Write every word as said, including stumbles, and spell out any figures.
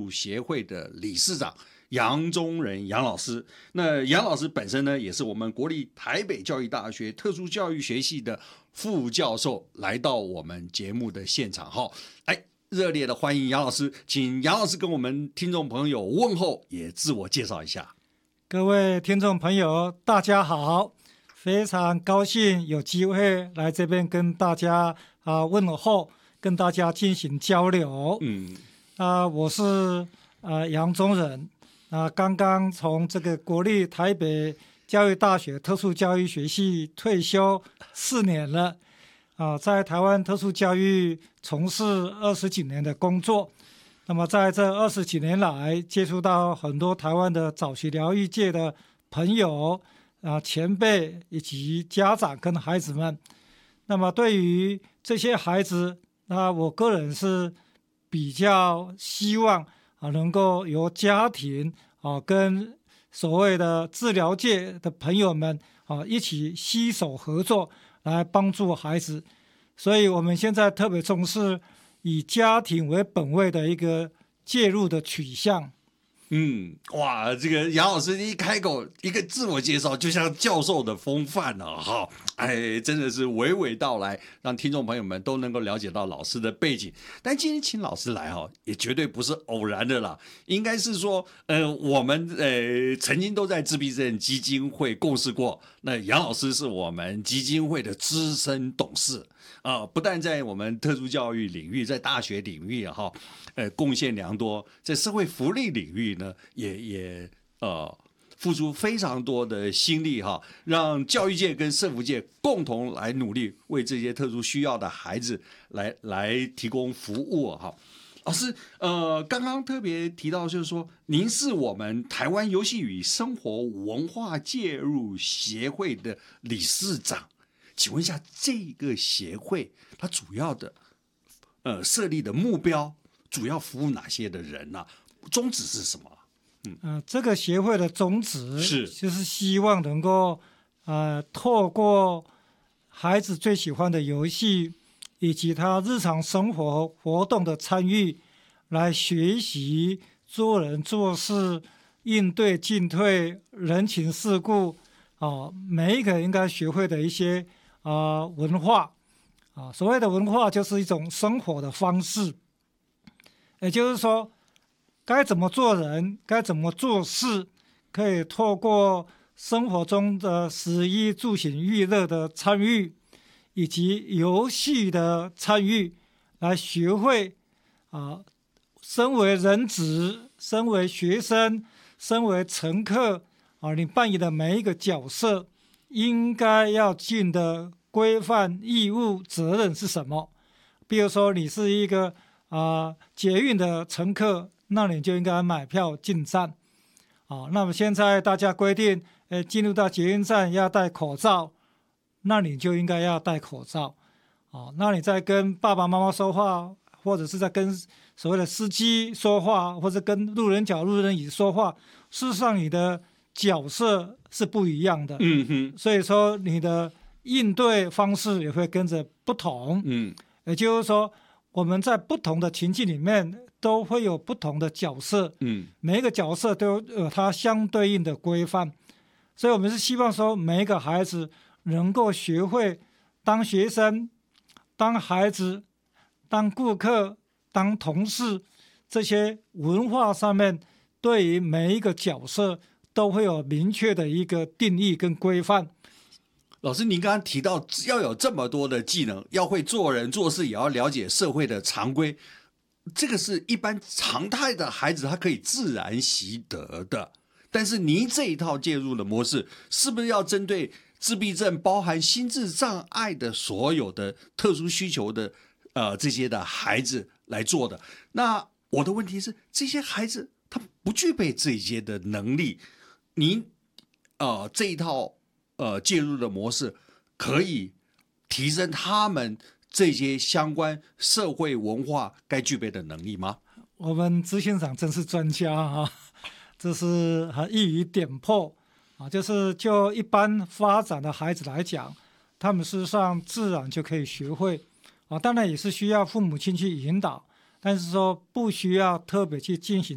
术协会的理事长杨宗仁杨老师。那杨老师本身呢，也是我们国立台北教育大学特殊教育学系的副教授，来到我们节目的现场。好，哎，热烈的欢迎杨老师，请杨老师跟我们听众朋友问候，也自我介绍一下。 各位听众朋友，大家好，非常高兴有机会来这边跟大家啊问候，跟大家进行交流。嗯，啊，我是啊杨宗仁，啊，刚刚从这个国立台北教育大学特殊教育学系退休四年了，啊，在台湾特殊教育从事二十几年的工作。那么在这二十几年来，接触到很多台湾的早期疗愈界的朋友啊、前辈以及家长跟孩子们。那么对于这些孩子，那我个人是比较希望啊，能够由家庭啊跟所谓的治疗界的朋友们啊一起携手合作，来帮助孩子。所以我们现在特别重视以家庭为本位的一个介入的取向。 嗯，哇，这个杨老师一开口一个自我介绍，就像教授的风范了哈，哎，真的是娓娓道来，让听众朋友们都能够了解到老师的背景。但今天请老师来哈，也绝对不是偶然的啦，应该是说，呃，我们呃曾经都在自闭症基金会共事过，那杨老师是我们基金会的资深董事。啊、呃，不但在我们特殊教育领域，在大学领域哈，呃，贡献良多，在社会福利领域呢，也也呃付出非常多的心力哈，让教育界跟社福界共同来努力，为这些特殊需要的孩子来来提供服务哈。老师，呃，刚刚特别提到，就是说，您是我们台湾游戏与生活文化介入协会的理事长。请问一下，这个协会它主要的呃设立的目标，主要服务哪些的人呢、啊？宗旨是什么？ 嗯、呃，这个协会的宗旨是就是希望能够呃透过孩子最喜欢的游戏以及他日常生活活动的参与，来学习做人做事、应对进退、人情世故啊、呃，每一个应该学会的一些。啊、呃，文化啊，所谓的文化就是一种生活的方式，也就是说，该怎么做人，该怎么做事，可以透过生活中的食衣住行娱乐的参与，以及游戏的参与，来学会啊，身为人子，身为学生，身为乘客啊，你扮演的每一个角色。应该要尽的规范、义务、责任是什么？比如说，你是一个啊、呃、捷运的乘客，那你就应该买票进站。啊，那么现在大家规定，呃，进入到捷运站要戴口罩，那你就应该要戴口罩。啊，那你在跟爸爸妈妈说话，或者是在跟所谓的司机说话，或者跟路人甲、路人乙说话，事实上你的角色是不一样的， 嗯哼， 所以说你的应对方式也会跟着不同， 嗯， 也就是说我们在不同的情境里面都会有不同的角色， 嗯， 每一个角色都有它相对应的规范，所以我们是希望说每一个孩子能够学会当学生、当孩子、当顾客、当同事，这些文化上面对于每一个角色都会有明确的一个定义跟规范。 老师，您刚刚提到要有这么多的技能，要会做人做事，也要了解社会的常规，这个是一般常态的孩子他可以自然习得的。但是您这一套介入的模式，是不是要针对自闭症包含心智障碍的所有的特殊需求的呃这些的孩子来做的？那我的问题是，这些孩子他不具备这些的能力，您呃这一套呃介入的模式可以提升他们这些相关社会文化该具备的能力吗？ 我们执行长真是专家啊，这是很一语点破啊，就是就一般发展的孩子来讲，他们事实上自然就可以学会啊，当然也是需要父母亲去引导，但是说不需要特别去进行